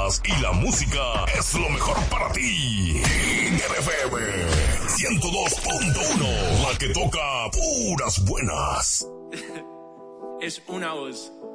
buenas y la música es lo mejor para ti. FM 102.1, la que toca puras buenas. Es una voz.